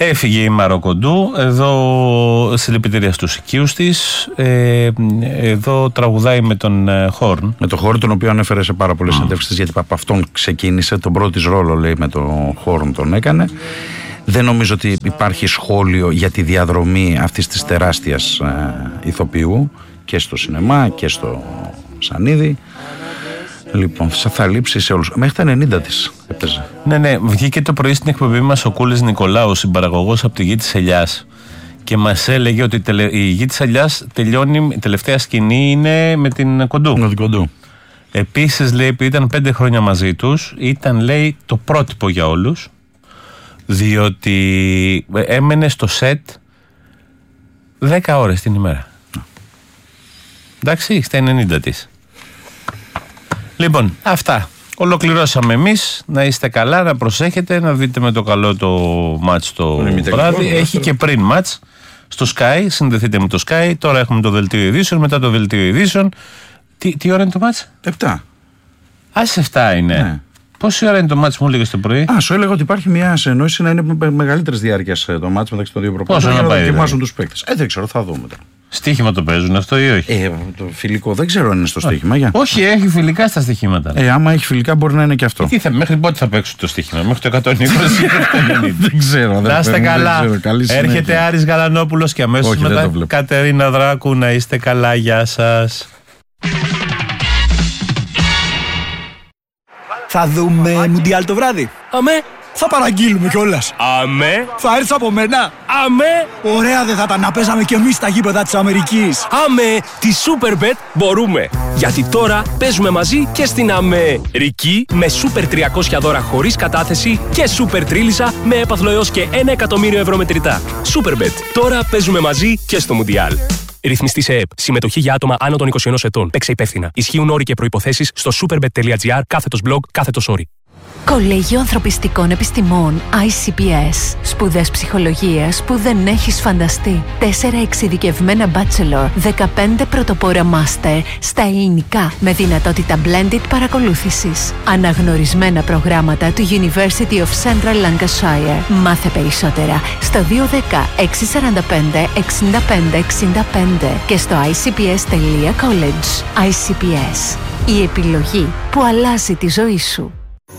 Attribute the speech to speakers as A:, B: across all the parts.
A: Έφυγε η Μάρο Κοντού, εδώ συλληπιτήρια στους οικείους της, εδώ τραγουδάει με τον Χόρν.
B: Με τον Χόρν, τον οποίο ανέφερε σε πάρα πολλές συνέντευξεις, γιατί από αυτόν ξεκίνησε, τον πρώτο της ρόλο λέει με τον Χόρν τον έκανε. Δεν νομίζω ότι υπάρχει σχόλιο για τη διαδρομή αυτής της τεράστιας ηθοποιού και στο σινεμά και στο σανίδι. Λοιπόν, θα λείψει σε όλους. Μέχρι τα 90 της έπαιζε.
A: Ναι, βγήκε το πρωί στην εκπομπή μας ο Κούλης Νικολάου, συμπαραγωγός από τη Γη της Ελιάς, και μας έλεγε ότι η Γη της Ελιάς τελειώνει, η τελευταία σκηνή είναι με την Κοντού.
B: Με την Κοντού.
A: Επίσης, λέει, επειδή ήταν 5 χρόνια μαζί τους, ήταν, λέει, το πρότυπο για όλους, διότι έμενε στο σετ 10 ώρες την ημέρα. Εντάξει, στα 90 της. Λοιπόν, αυτά. Ολοκληρώσαμε εμείς. Να είστε καλά, να προσέχετε, να δείτε με το καλό το μάτς το βράδυ. Έχει και πριν μάτς στο Sky, συνδεθείτε με το Sky. Τώρα έχουμε το δελτίο ειδήσεων, μετά το δελτίο ειδήσεων. Τι ώρα είναι το μάτς?
B: 7.
A: Σε 7 είναι. Ναι. Πόση ώρα είναι το μάτς, μου έλεγες το πρωί?
B: Σου έλεγα ότι υπάρχει μια συνεννόηση να είναι μεγαλύτερης διάρκειας το μάτς μεταξύ των δύο προπονητών.
A: Πόσο να πάει?
B: Ετοιμάζουν τους παίκτες. Δεν ξέρω, θα δούμε τώρα.
A: Στοίχημα το παίζουν αυτό ή όχι?
B: Το φιλικό δεν ξέρω αν είναι στο στοίχημα.
A: Όχι, έχει φιλικά στα στοιχήματα.
B: Άμα έχει φιλικά μπορεί να είναι και αυτό.
A: Μέχρι πότε θα παίξουν το στοίχημα? Μέχρι το 120?
B: Δεν ξέρω.
A: Να είστε καλά. Έρχεται Άρης Γαλανόπουλος και αμέσως μετά Κατερίνα Δράκου. Να είστε καλά, γεια σας.
C: Θα δούμε Μουντιάλ το βράδυ.
D: Αμέ.
C: Θα παραγγείλουμε κιόλας.
D: Αμέ.
C: Θα έρθεις από μένα.
D: Αμέ.
C: Ωραία δεν θα τα να παίζαμε κι εμείς στα γήπεδα της Αμερικής.
D: Αμέ. Τη Superbet μπορούμε. Γιατί τώρα παίζουμε μαζί και στην Αμερική με Super 300 δώρα χωρίς κατάθεση και Super Τρίλισσα με έπαθλο έως και 1 εκατομμύριο ευρώ μετρητά. Superbet. Τώρα παίζουμε μαζί και στο Μουντιάλ. Ρυθμιστή σε ΕΠ. Συμμετοχή για άτομα άνω των 21 ετών. Παίξε υπεύθυνα. Ισχύουν όροι και προϋποθέσεις στο superbet.gr/blog/.
E: Κολέγιο Ανθρωπιστικών Επιστημών ICPS. Σπουδές ψυχολογίας που δεν έχεις φανταστεί. 4 εξειδικευμένα bachelor, 15 πρωτοπόρα master στα ελληνικά με δυνατότητα blended παρακολούθησης. Αναγνωρισμένα προγράμματα του University of Central Lancashire. Μάθε περισσότερα στο 210 645 65 65 και στο icps.college. ICPS. Η επιλογή που αλλάζει τη ζωή σου.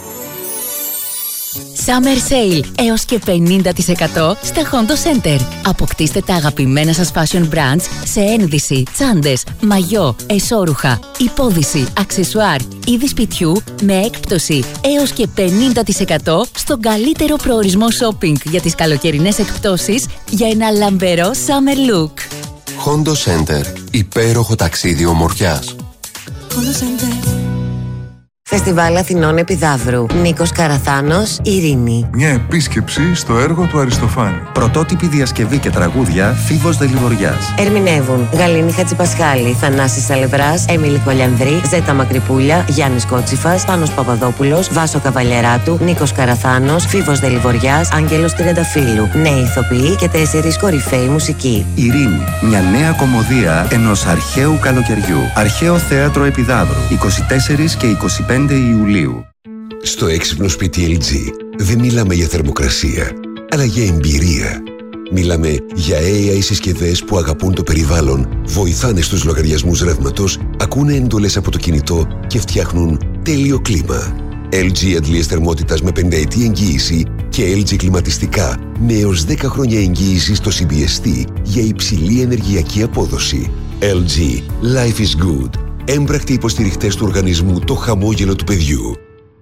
E: Summer Sale έως και 50% στα Hondo Center. Αποκτήστε τα αγαπημένα σας fashion brands σε ένδυση, τσάντες, μαγιό, εσώρουχα, υπόδυση, αξεσουάρ, είδη σπιτιού με έκπτωση έως και 50% στον καλύτερο προορισμό shopping για τις καλοκαιρινές εκπτώσεις για ένα λαμπερό summer look.
F: Hondo Center. Υπέροχο ταξίδι ομορφιάς.
E: Hondo Center.
G: Φεστιβάλ Αθηνών Επιδαύρου. Νίκος Καραθάνος, Ειρήνη.
H: Μια επίσκεψη στο έργο του Αριστοφάνη.
I: Πρωτότυπη διασκευή και τραγούδια Φίβος Δελιβοριάς.
G: Ερμηνεύουν Γαλήνη Χατζηπασχάλη, Θανάσης Σαλευράς, Έμιλη Κολιανδρή, Ζέτα Μακρυπούλια, Γιάννης Κότσιφας, Πάνος Παπαδόπουλος, Βάσο Καβαλιεράτου, Νίκος Καραθάνος, Φίβος Δελιβοριάς, Άγγελος Τριανταφύλου. Νέοι ηθοποιοί και 4 κορυφαίοι μουσικοί.
I: Ειρήνη. Μια νέα κομμωδία ενός αρχαίου καλοκαιριού. Αρχαίο Θέατρο Επιδαύρου. 24 και 25 Ιουλίου.
F: Στο έξυπνο σπίτι LG δεν μιλάμε για θερμοκρασία, αλλά για εμπειρία. Μιλάμε για AI συσκευές που αγαπούν το περιβάλλον, βοηθάνε στους λογαριασμούς ρεύματος, ακούνε εντολές από το κινητό και φτιάχνουν τέλειο κλίμα. LG αντλίες θερμότητας με 5ετή εγγύηση και LG κλιματιστικά με έως 10 χρόνια εγγύηση στο CBST για υψηλή ενεργειακή απόδοση. LG. Life is good. Έμπρακτοι υποστηριχτές του οργανισμού Το Χαμόγελο του Παιδιού.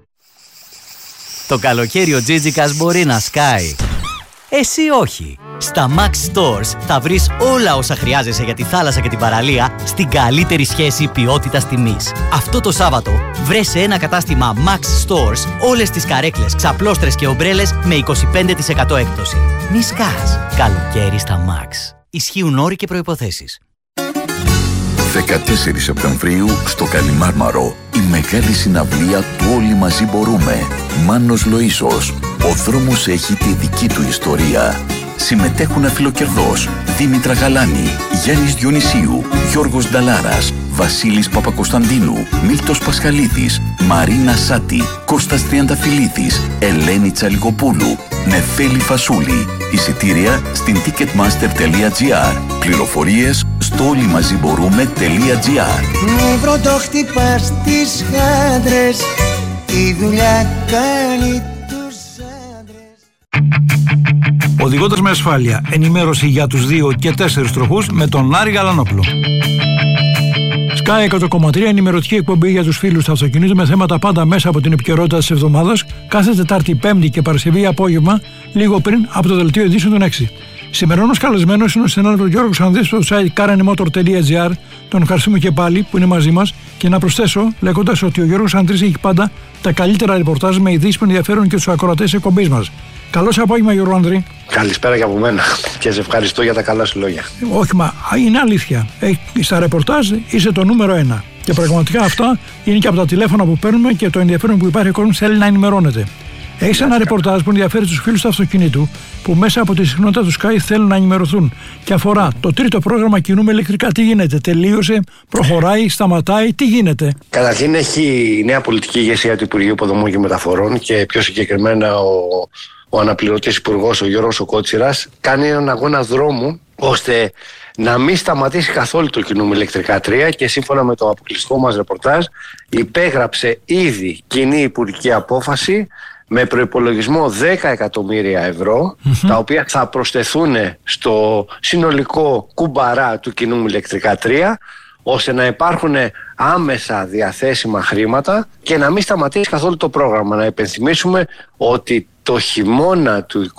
J: Το καλοκαίρι ο Τζίτζικας μπορεί να σκάει. Εσύ όχι. Στα Max Stores θα βρεις όλα όσα χρειάζεσαι για τη θάλασσα και την παραλία στην καλύτερη σχέση ποιότητας τιμής. Αυτό το Σάββατο βρες σε ένα κατάστημα Max Stores όλες τις καρέκλες, ξαπλώστρες και ομπρέλες με 25% έκπτωση. Μη σκάς. Καλοκαίρι στα Max. Ισχύουν όροι και προϋποθέσεις.
K: 14 Σεπτεμβρίου στο Καλιμάρμαρο η μεγάλη συναυλία του Όλοι Μαζί Μπορούμε. Μάνος Λοΐσος. Ο δρόμος έχει τη δική του ιστορία. Συμμετέχουν Αφιλοκερδός, Δήμητρα Γαλάνη, Γιάννης Διονυσίου, Γιώργος Νταλάρας, Βασίλης Παπακοσταντίνου, Μίλτος Πασχαλίδης, Μαρίνα Σάτη, Κώστας Τριανταφυλλίδης, Ελένη Τσαλικοπούλου, Νεφέλη Φασούλη. Εισιτήρια στην ticketmaster.gr. Πληροφορίες στο όλοιμαζιμπορούμε.gr.
L: Νεύρο το χτυπάς στις χάντρες, τη δουλειά κάνει τους άντρες.
M: Οδηγώντας με ασφάλεια, ενημέρωση για τους 2 και 4 τροχούς με τον Άρη Γαλανόπουλο. Sky 100,3 ενημερωτική εκπομπή για τους φίλους του αυτοκινήτου με θέματα πάντα μέσα από την επικαιρότητα της εβδομάδας, κάθε Τετάρτη, Πέμπτη και Παρασκευή απόγευμα, λίγο πριν από το δελτίο ειδήσεων των 6. Σημερινός καλεσμένος είναι ο συνάδελφος Γιώργος Ανδρής στο site karanimotor.gr. Τον ευχαριστούμε και πάλι που είναι μαζί μας και να προσθέσω λέγοντας ότι ο Γιώργος Ανδρής έχει πάντα τα καλύτερα ρεπορτάζ με ειδήσεις που ενδιαφέρουν και τους ακροατές της εκπομπής μας. Καλό απόγευμα, Γιώργο Ανδρή.
N: Καλησπέρα και από μένα και σε ευχαριστώ για τα καλά σου λόγια.
M: Όχι, μα είναι αλήθεια. Στα ρεπορτάζ είσαι το νούμερο 1. Και πραγματικά αυτά είναι και από τα τηλέφωνα που παίρνουμε και το ενδιαφέρον που υπάρχει ο κόσμος θέλει να ενημερώνεται. Έχεις ένα ρεπορτάζ που ενδιαφέρει τους φίλους του αυτοκινήτου που μέσα από τη συχνότητα του Sky θέλουν να ενημερωθούν και αφορά το τρίτο πρόγραμμα κινούμε ηλεκτρικά. Τι γίνεται, τελείωσε, προχωράει, σταματάει, τι γίνεται?
N: Καταρχήν έχει η νέα πολιτική ηγεσία του Υπουργείου Υποδομών και Μεταφορών και πιο συγκεκριμένα ο αναπληρωτής υπουργός, ο Γιώργος Κότσιρας, κάνει έναν αγώνα δρόμου ώστε να μην σταματήσει καθόλου το κινούμε ηλεκτρικά 3 και σύμφωνα με το αποκλειστικό μας ρεπορτάζ υπέγραψε ήδη κοινή υπουργική απόφαση με προϋπολογισμό 10 εκατομμύρια ευρώ, τα οποία θα προσθεθούν στο συνολικό κουμπαρά του κινούμε ηλεκτρικά 3, ώστε να υπάρχουν άμεσα διαθέσιμα χρήματα και να μην σταματήσει καθόλου το πρόγραμμα. Να υπενθυμίσουμε ότι το χειμώνα του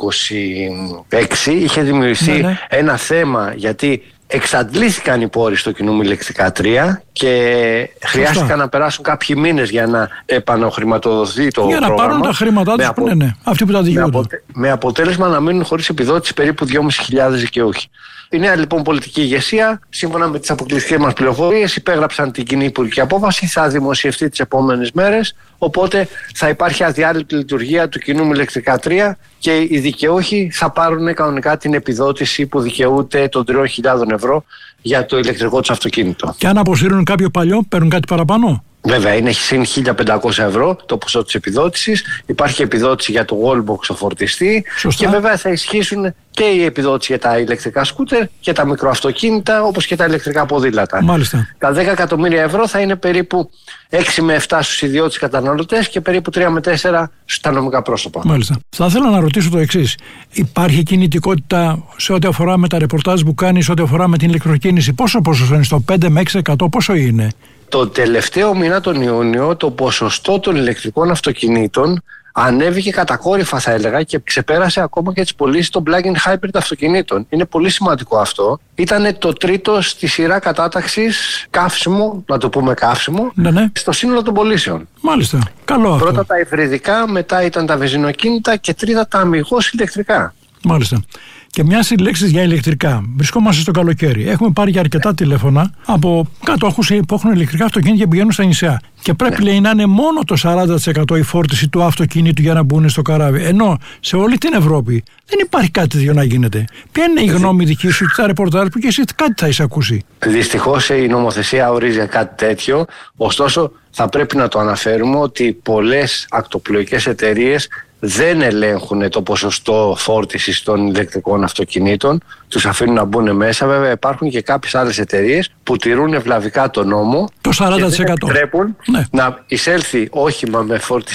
N: 2026 είχε δημιουργηθεί ένα θέμα, γιατί εξαντλήθηκαν οι πόροι στο κινούμε ηλεκτρικά 3 και χρειάστηκαν να περάσουν κάποιοι μήνες για να επανοχρηματοδοθεί το πρόγραμμα. Για να πάρουν
M: τα χρήματά τους που είναι αυτοί που τα δικαιούνται.
N: Με αποτέλεσμα να μείνουν χωρίς επιδότηση περίπου 2.500 δικαιούχοι. Η νέα λοιπόν πολιτική ηγεσία, σύμφωνα με τις αποκλειστικές μας πληροφορίες, υπέγραψαν την κοινή υπουργική απόφαση, θα δημοσιευτεί τις επόμενες μέρες, οπότε θα υπάρχει αδιάλειπτη λειτουργία του κινούμε ηλεκτρικά 3 και οι δικαιούχοι θα πάρουν κανονικά την επιδότηση που δικαιούται των 3.000 ευρώ για το ηλεκτρικό τους αυτοκίνητο.
M: Και αν αποσύρουν κάποιο παλιό, παίρνουν κάτι παραπάνω?
N: Βέβαια, είναι συν 1.500 ευρώ το ποσό της επιδότησης. Υπάρχει επιδότηση για το wallbox, το φορτιστή.
M: Σωστά.
N: Και βέβαια θα ισχύσουν και η επιδότηση για τα ηλεκτρικά σκούτερ και τα μικροαυτοκίνητα, όπως και τα ηλεκτρικά ποδήλατα.
M: Μάλιστα.
N: Τα 10 εκατομμύρια ευρώ θα είναι περίπου 6 με 7 στους ιδιώτες καταναλωτές και περίπου 3 με 4 στα νομικά πρόσωπα.
M: Μάλιστα. Θα ήθελα να ρωτήσω το εξής. Υπάρχει κινητικότητα σε ό,τι αφορά με τα ρεπορτάζ που κάνει, σε ό,τι αφορά με την ηλεκτροκίνηση? Πόσο είναι, στο 5 με 6%, πόσο είναι?
N: Το τελευταίο μήνα τον Ιούνιο το ποσοστό των ηλεκτρικών αυτοκινήτων ανέβηκε κατακόρυφα, θα έλεγα, και ξεπέρασε ακόμα και τις πωλήσεις των plug-in hybrid αυτοκινήτων. Είναι πολύ σημαντικό αυτό. Ήταν το τρίτο στη σειρά κατάταξης καύσιμο, να το πούμε καύσιμο, στο σύνολο των πωλήσεων.
M: Μάλιστα. Καλό αυτό.
N: Πρώτα τα υβριδικά, μετά ήταν τα βενζινοκίνητα και τρίτα τα αμιγώς ηλεκτρικά.
M: Μάλιστα. Και μια λέξη για ηλεκτρικά. Βρισκόμαστε στο καλοκαίρι. Έχουμε πάρει και αρκετά τηλέφωνα από κατόχους που έχουν ηλεκτρικά αυτοκίνητα και πηγαίνουν στα νησιά. Και πρέπει λέει να είναι μόνο το 40% η φόρτιση του αυτοκίνητου για να μπουν στο καράβι. Ενώ σε όλη την Ευρώπη δεν υπάρχει κάτι τέτοιο να γίνεται. Ποια είναι η γνώμη δική σου και τα ρεπορτάζ που και εσύ κάτι θα είσαι ακούσει?
N: Δυστυχώς η νομοθεσία ορίζει κάτι τέτοιο. Ωστόσο θα πρέπει να το αναφέρουμε ότι πολλές ακτοπλοϊκές εταιρείες δεν ελέγχουν το ποσοστό φόρτισης των ηλεκτρικών αυτοκινήτων, τους αφήνουν να μπουν μέσα. Βέβαια υπάρχουν και κάποιες άλλες εταιρείες που τηρούν ευλαβικά τον νόμο,
M: το 40%.
N: Και δεν επιτρέπουν να εισέλθει όχημα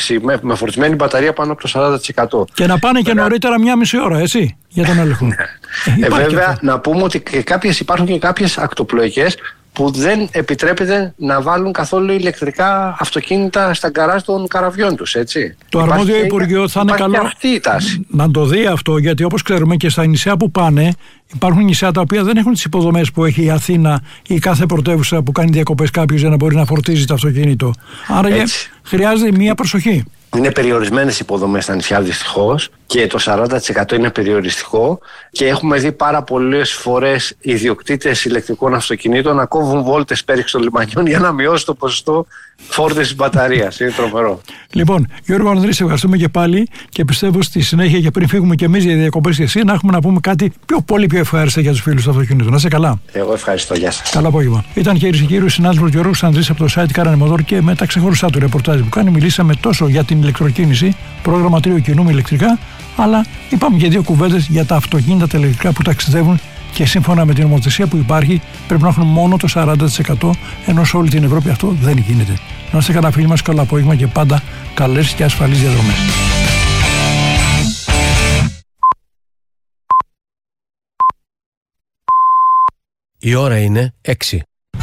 N: με φορτισμένη μπαταρία πάνω από το 40%.
M: Και να πάνε και νωρίτερα μία μισή ώρα, έτσι, για τον έλεγχο.
N: Βέβαια να πούμε ότι υπάρχουν και κάποιες ακτοπλοϊκές που δεν επιτρέπεται να βάλουν καθόλου ηλεκτρικά αυτοκίνητα στα γκαράζ των καραβιών τους, έτσι.
M: Το αρμόδιο Υπουργείο θα είναι καλό να το δει αυτό, γιατί όπως ξέρουμε και στα νησιά που πάνε, υπάρχουν νησιά τα οποία δεν έχουν τις υποδομές που έχει η Αθήνα ή κάθε πρωτεύουσα που κάνει διακοπές κάποιος για να μπορεί να φορτίζει το αυτοκίνητο. Άρα χρειάζεται μία προσοχή.
N: Είναι περιορισμένες υποδομές στα νησιά δυστυχώς και το 40% είναι περιοριστικό, και έχουμε δει πάρα πολλές φορές ιδιοκτήτες ηλεκτρικών αυτοκινήτων να κόβουν βόλτες πέριξ των λιμανιών για να μειώσει το ποσοστό φόρτισης μπαταρίας. Είναι τρομερό.
M: Λοιπόν, Γιώργο Ανδρή, σε ευχαριστούμε και πάλι και πιστεύω στη συνέχεια και πριν φύγουμε και εμείς για διακοπές και εσύ να έχουμε να πούμε κάτι πολύ πιο ευχάριστο για τους φίλους του αυτοκινήτου. Να είσαι καλά.
N: Εγώ ευχαριστώ. Γεια σας.
M: Καλό απόγευμα. Ήταν, κυρίες και κύριοι, ο συνάδελφος Γιώργος Ανδρής από το site Car Motor, και με τα ξεχωριστά του ρεπορτάζ που κάνει μιλήσαμε τόσο για την ηλεκτροκίνηση, πρόγραμμα 3 κινού με ηλεκτρικά, αλλά είπαμε και 2 κουβέντες για τα αυτοκίνητα τα ηλεκτρικά που ταξιδεύουν και σύμφωνα με την νομοθεσία που υπάρχει πρέπει να έχουν μόνο το 40%, ενώ σε όλη την Ευρώπη αυτό δεν γίνεται. Να είστε καλά, φίλοι μας, καλό απόγευμα και πάντα καλές και ασφαλείς διαδρομές.
O: Η ώρα είναι 6.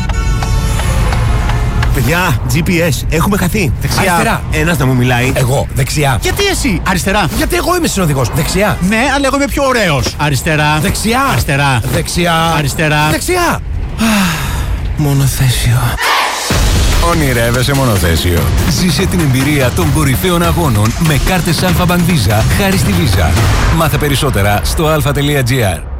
P: Παιδιά, GPS, έχουμε χαθεί. Δεξιά.
O: Αριστερά.
P: Ένας να μου μιλάει.
O: Εγώ. Δεξιά.
P: Γιατί εσύ? Αριστερά.
O: Γιατί εγώ είμαι συνοδηγός. Δεξιά.
P: Ναι, αλλά εγώ είμαι πιο ωραίος. Αριστερά.
O: Δεξιά.
P: Αριστερά.
O: Δεξιά.
P: Αριστερά.
O: Δεξιά. Μονοθέσιο.
Q: Ονειρεύεσαι μονοθέσιο. Ζήσε την εμπειρία των κορυφαίων αγώνων με κάρτες Alpha Bank Visa χάρη στη Visa. Μάθε περισσότερα στο alpha.gr.